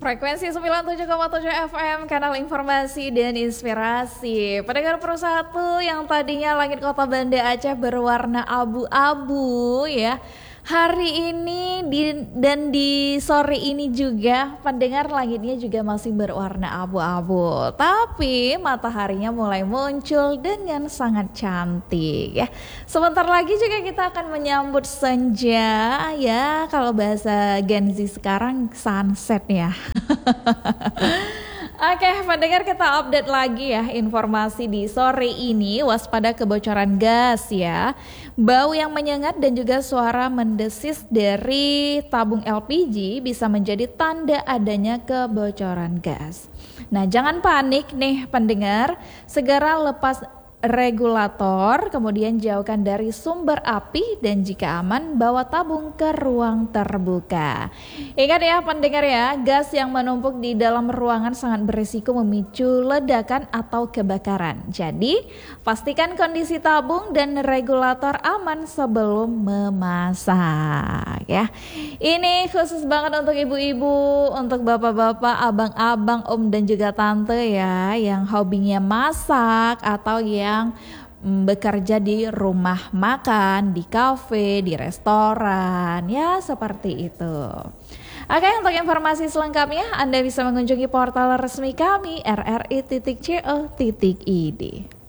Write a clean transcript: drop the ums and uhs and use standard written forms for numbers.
Frekuensi 97,7 FM, kanal informasi dan inspirasi. Pendengar Pro 1 yang tadinya langit kota Banda Aceh berwarna abu-abu ya. Hari ini dan di sore ini juga pendengar langitnya juga masih berwarna abu-abu. Tapi mataharinya mulai muncul dengan sangat cantik ya. Sebentar lagi juga kita akan menyambut senja ya. Kalau bahasa Gen Z sekarang sunset ya. Oke, pendengar, kita update lagi ya informasi di sore ini. Waspada kebocoran gas ya. Bau yang menyengat dan juga suara mendesis dari tabung LPG bisa menjadi tanda adanya kebocoran gas. Nah, jangan panik nih pendengar, segera lepas regulator, kemudian jauhkan dari sumber api dan jika aman bawa tabung ke ruang terbuka. Ingat ya pendengar ya, gas yang menumpuk di dalam ruangan sangat berisiko memicu ledakan atau kebakaran. Jadi pastikan kondisi tabung dan regulator aman sebelum memasak ya. Ini khusus banget untuk ibu-ibu, untuk bapak-bapak, abang-abang, om dan juga tante ya, yang hobinya masak atau yang bekerja di rumah makan, di kafe, di restoran, ya seperti itu. Oke, untuk informasi selengkapnya Anda bisa mengunjungi portal resmi kami rri.co.id.